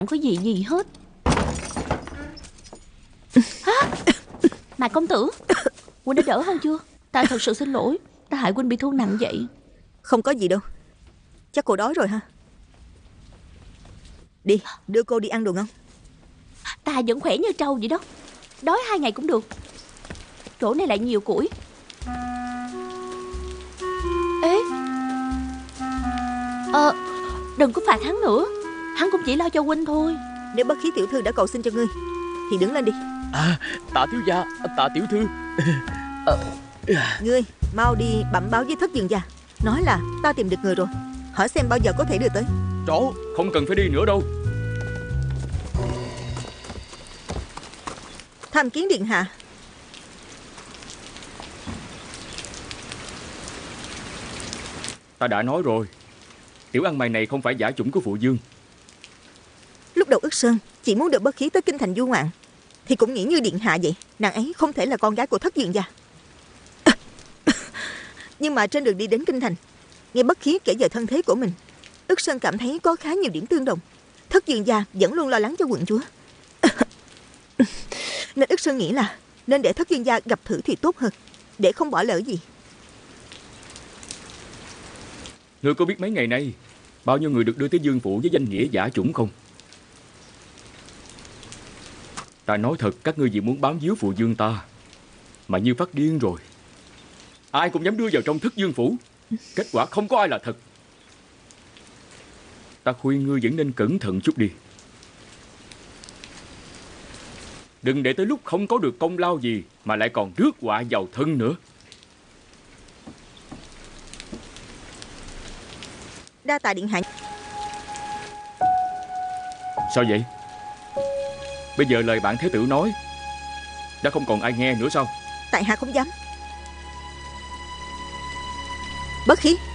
Không có gì hết. Mà công tử, huynh đã đỡ hơn chưa? Ta thật sự xin lỗi, ta hại huynh bị thương nặng vậy. Không có gì đâu. Chắc cô đói rồi ha. Đi, đưa cô đi ăn đồ ngon. Ta vẫn khỏe như trâu vậy đó. Đói 2 ngày cũng được. Chỗ này lại nhiều củi. Ê, đừng có phạt hắn nữa. Hắn cũng chỉ lo cho huynh thôi. Nếu Bất Khí tiểu thư đã cầu xin cho ngươi thì đứng lên đi. Tạ thiếu gia, Tạ tiểu thư. Ngươi mau đi bẩm báo với Thất Dương gia, nói là ta tìm được người rồi, hỏi xem bao giờ có thể đưa tới. Rõ, không cần phải đi nữa đâu. Tham kiến điện hạ. Ta đã nói rồi, tiểu ăn mày này không phải giả chủng của phụ dương. Lúc đầu Ức Sơn chỉ muốn được Bất Khí tới kinh thành du ngoạn thì cũng nghĩ như điện hạ vậy. Nàng ấy không thể là con gái của Thất Dương gia. Nhưng mà trên đường đi đến kinh thành, nghe Bất Khí kể về thân thế của mình, Ức Sơn cảm thấy có khá nhiều điểm tương đồng. Thất Dương gia vẫn luôn lo lắng cho quận chúa. Nên Ức Sơn nghĩ là nên để Thất Dương gia gặp thử thì tốt hơn, để không bỏ lỡ gì. Ngươi có biết mấy ngày nay bao nhiêu người được đưa tới Dương phủ với danh nghĩa giả chủng không? Ta nói thật, các ngươi vì muốn bám víu phụ dương ta mà như phát điên rồi. Ai cũng dám đưa vào trong Thất Dương phủ, kết quả không có ai là thật. Ta khuyên ngươi vẫn nên cẩn thận chút đi. Đừng để tới lúc không có được công lao gì mà lại còn rước họa vào thân nữa. Đa tạ điện hạ. Sao vậy? Bây giờ lời bạn thế tử nói đã không còn ai nghe nữa sao? Tại hạ không dám. Bất Khí,